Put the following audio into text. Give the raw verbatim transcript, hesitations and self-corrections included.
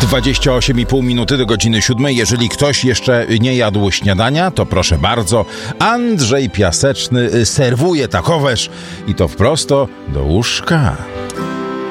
dwadzieścia osiem i pół minuty do godziny siódmej. Jeżeli ktoś jeszcze nie jadł śniadania, to proszę bardzo, Andrzej Piaseczny serwuje takoweż i to wprost do łóżka.